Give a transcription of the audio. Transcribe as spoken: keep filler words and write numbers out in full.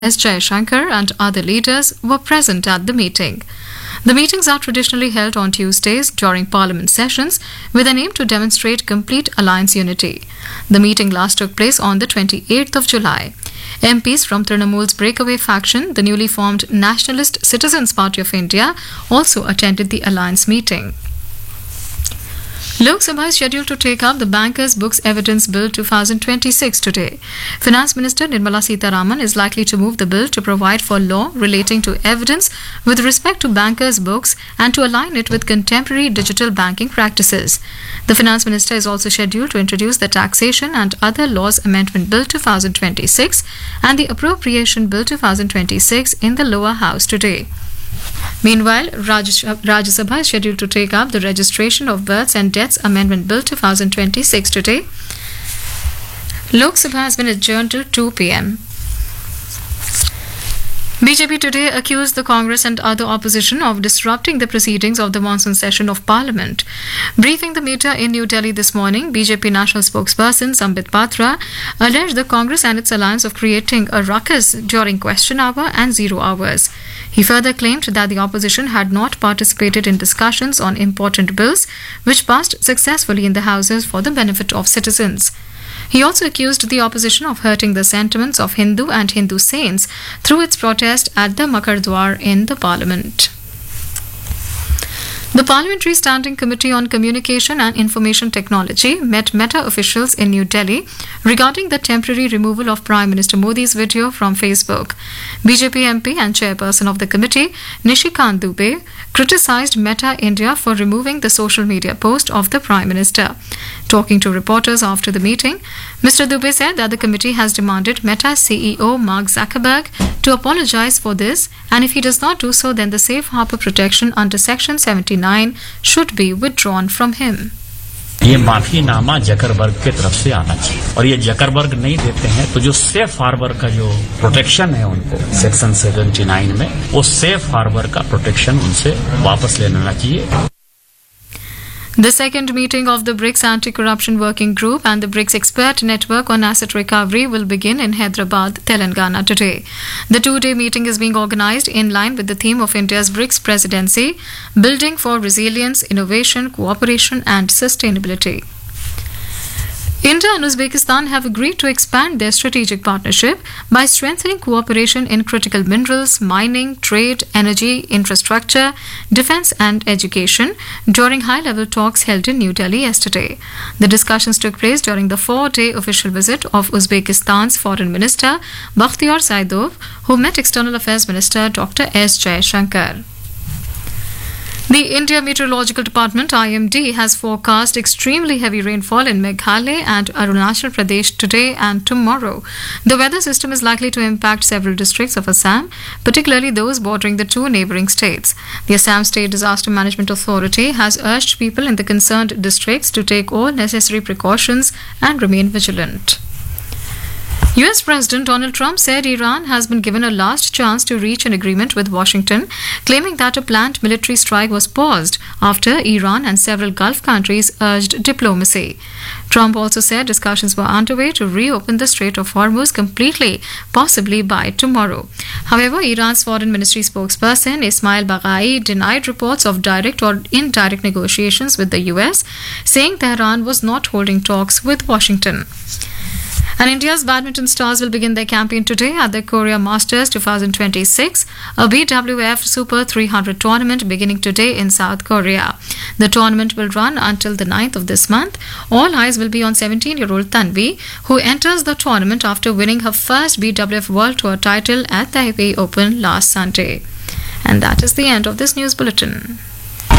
S. Jaishankar and other leaders were present at the meeting. The meetings are traditionally held on Tuesdays during Parliament sessions with an aim to demonstrate complete alliance unity. The meeting last took place on the twenty-eighth of July. M Ps from Trinamool's breakaway faction, the newly formed Nationalist Citizens Party of India, also attended the alliance meeting. Lok Sabha is scheduled to take up the Bankers' Books Evidence Bill twenty twenty-six today. Finance Minister Nirmala Sitharaman is likely to move the bill to provide for law relating to evidence with respect to bankers' books and to align it with contemporary digital banking practices. The Finance Minister is also scheduled to introduce the Taxation and Other Laws Amendment Bill twenty twenty-six and the Appropriation Bill twenty twenty-six in the lower house today. Meanwhile, Rajya Rajya Sabha is scheduled to take up the Registration of Births and Deaths Amendment Bill twenty twenty-six today. Lok Sabha has been adjourned till two p m B J P today accused the Congress and other opposition of disrupting the proceedings of the monsoon session of Parliament. Briefing the media in New Delhi this morning, B J P national spokesperson Sambit Patra alleged the Congress and its alliance of creating a ruckus during question hour and zero hours. He further claimed that the opposition had not participated in discussions on important bills which passed successfully in the houses for the benefit of citizens. He also accused the opposition of hurting the sentiments of Hindu and Hindu saints through its protest at the Makar Dwar in the parliament. The Parliamentary Standing Committee on Communication and Information Technology met Meta officials in New Delhi regarding the temporary removal of Prime Minister Modi's video from Facebook. B J P M P and chairperson of the committee, Nishikant Dubey, criticised Meta India for removing the social media post of the Prime Minister. Talking to reporters after the meeting, Mister Dubey said that the committee has demanded Meta C E O Mark Zuckerberg to apologise for this, and if he does not do so, then the safe harbour protection under Section seventy-nine should be withdrawn from him. ये माफीनामा Zuckerberg की तरफ से आना चाहिए और ये Zuckerberg नहीं देते हैं तो जो सेफ हार्बर का जो प्रोटेक्शन है उनको सेक्शन सेवेंटी नाइन में वो सेफ हार्बर का प्रोटेक्शन उनसे वापस ले लेना चाहिए. The second meeting of the BRICS Anti-Corruption Working Group and the BRICS Expert Network on Asset Recovery will begin in Hyderabad, Telangana today. The two-day meeting is being organized in line with the theme of India's BRICS presidency, Building for Resilience, Innovation, Cooperation and Sustainability. India and Uzbekistan have agreed to expand their strategic partnership by strengthening cooperation in critical minerals, mining, trade, energy, infrastructure, defense and education during high-level talks held in New Delhi yesterday. The discussions took place during the four-day official visit of Uzbekistan's Foreign Minister Bakhtiyor Saidov, who met External Affairs Minister Doctor S. Jaishankar. The India Meteorological Department I M D has forecast extremely heavy rainfall in Meghalaya and Arunachal Pradesh today and tomorrow. The weather system is likely to impact several districts of Assam, particularly those bordering the two neighbouring states. The Assam State Disaster Management Authority has urged people in the concerned districts to take all necessary precautions and remain vigilant. U S President Donald Trump said Iran has been given a last chance to reach an agreement with Washington, claiming that a planned military strike was paused after Iran and several Gulf countries urged diplomacy. Trump also said discussions were underway to reopen the Strait of Hormuz completely, possibly by tomorrow. However, Iran's foreign ministry spokesperson Ismail Baghai denied reports of direct or indirect negotiations with the U S, saying Tehran was not holding talks with Washington. And India's badminton stars will begin their campaign today at the Korea Masters twenty twenty-six, a B W F Super three hundred tournament beginning today in South Korea. The tournament will run until the ninth of this month. All eyes will be on seventeen-year-old Tanvi, who enters the tournament after winning her first B W F World Tour title at the Taipei Open last Sunday. And that is the end of this news bulletin.